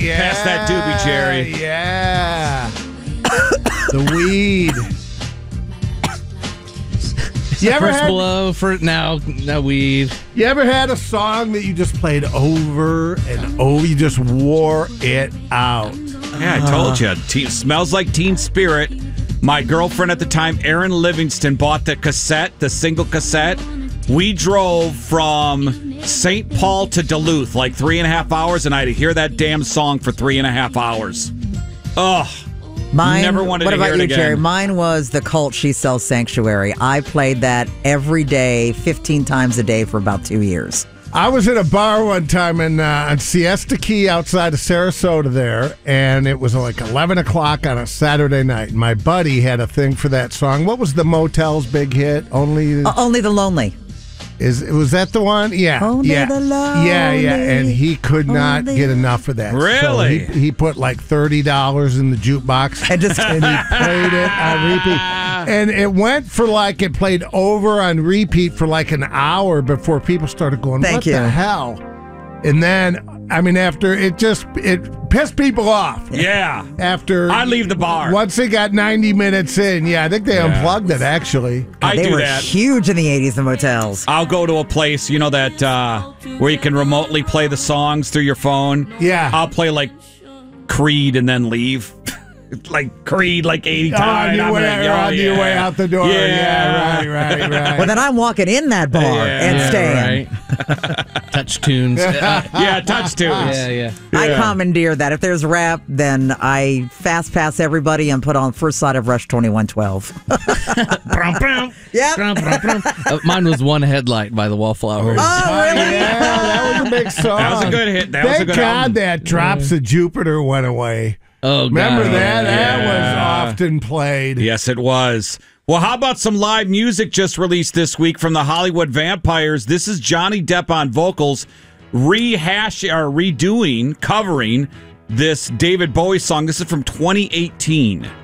Yeah. Pass that doobie, Jerry. Yeah. The weed. You ever First had, blow for now. No weed. you ever had a song that you just played over and over? You just wore it out. Yeah, I told you. Smells Like Teen Spirit. My girlfriend at the time, Erin Livingston, bought the cassette, the single cassette. We drove from St. Paul to Duluth, like 3.5 hours, and I had to hear that damn song for 3.5 hours. Ugh. Mine, Never wanted what to about hear it you, again. Jerry? Mine was the Cult She Sells Sanctuary. I played that every day, 15 times a day for about 2 years. I was at a bar one time on Siesta Key outside of Sarasota there, and it was like 11 o'clock on a Saturday night. And my buddy had a thing for that song. What was the Motel's big hit? Only the Lonely. Was that the one? Yeah. Only yeah. the lonely. Yeah. And he could not get enough of that. Really? So he put like $30 in the jukebox and he played it on repeat. And it went for it played over on repeat for like an hour before people started going, what the hell? And then, after it pissed people off. Yeah. After I leave the bar. Once they got 90 minutes in, I think they unplugged it, actually. They were huge in the 80s, the Motels. I'll go to a place, that where you can remotely play the songs through your phone. Yeah. I'll play like Creed and then leave. Like Creed, like 80 times. On your way out the door. Yeah. Right. Well, then I'm walking in that bar and staying. Right. Touch tunes. Touch tunes. Yeah. I commandeer that. If there's rap, then I fast pass everybody and put on first side of Rush 2112. Yep. Mine was One Headlight by the Wallflowers. Oh, really? Yeah, that was a big song. That was a good hit. That was a good Thank God album. that Drops of Jupiter went away. Oh, God. Remember that? Yeah. That was often played. Yes, it was. Well, how about some live music just released this week from the Hollywood Vampires? This is Johnny Depp on vocals, covering this David Bowie song. This is from 2018.